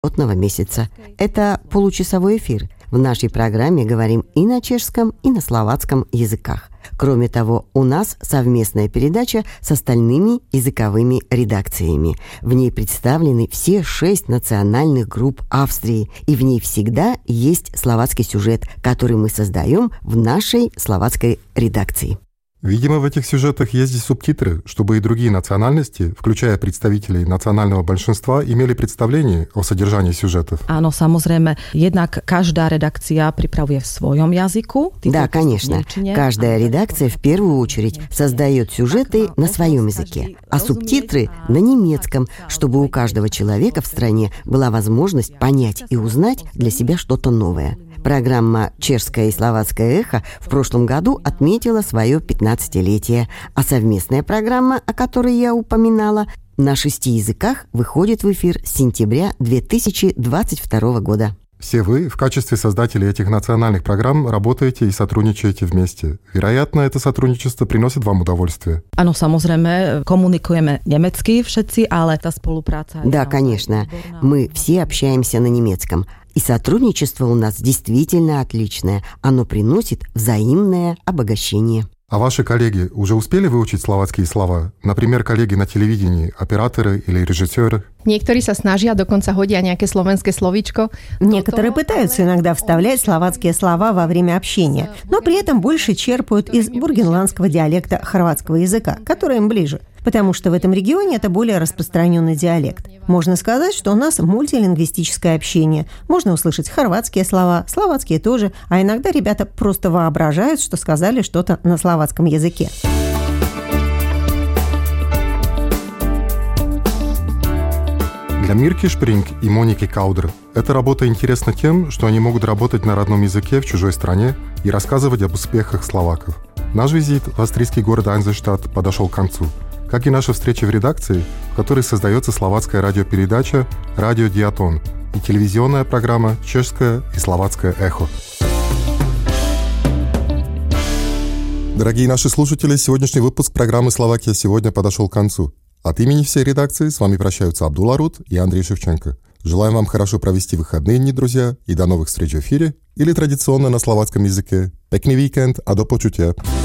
летного месяца. Это получасовой эфир. В нашей программе говорим и на чешском, и на словацком языках. Кроме того, у нас совместная передача с остальными языковыми редакциями. В ней представлены все 6 национальных групп Австрии, и в ней всегда есть словацкий сюжет, который мы создаем в нашей словацкой редакции. Видимо, в этих сюжетах есть и субтитры, чтобы и другие национальности, включая представителей национального большинства, имели представление о содержании сюжетов. Áno, samozrejme, jednak každá redakcia pripravuje v svojom jazyku. Да, конечно. Каждая редакция в первую очередь создает сюжеты на своем языке, а субтитры на немецком, чтобы у каждого человека в стране была возможность понять и узнать для себя что-то новое. Программа «Чешское и словацкое эхо» в прошлом году отметила свое 15-летие, а совместная программа, о которой я упоминала, на 6 языках выходит в эфир с сентября 2022 года. Все вы в качестве создателей этих национальных программ работаете и сотрудничаете вместе. Вероятно, это сотрудничество приносит вам удовольствие. Áno, samozrejme, komunikujeme nemecky všetci, ale tá spolupráca... Да, конечно. Мы все общаемся на немецком. И сотрудничество у нас действительно отличное. Оно приносит взаимное обогащение. А ваши коллеги уже успели выучить словацкие слова? Например, коллеги на телевидении, операторы или режиссеры? Niektorí sa snažia, dokonca hodia nejaké slovenské slovíčko. Некоторые пытаются иногда вставлять словацкие слова во время общения, но при этом больше черпают из бургенландского диалекта хорватского языка, который им ближе, потому что в этом регионе это более распространенный диалект. Можно сказать, что у нас мультилингвистическое общение. Можно услышать хорватские слова, словацкие тоже, а иногда ребята просто воображают, что сказали что-то на словацком языке. Для Мирки Шпринг и Моники Каудер эта работа интересна тем, что они могут работать на родном языке в чужой стране и рассказывать об успехах словаков. Наш визит в австрийский город Айнзенштадт подошел к концу, как и наша встреча в редакции, в которой создается словацкая радиопередача «Радио Диатон» и телевизионная программа «Чешское и словацкое эхо». Дорогие наши слушатели, сегодняшний выпуск программы «Словакия сегодня» подошел к концу. От имени всей редакции с вами прощаются Абдулла Рут и Андрей Шевченко. Желаем вам хорошо провести выходные дни, друзья, и до новых встреч в эфире или традиционно на словацком языке. Pekný víkend a do počutia.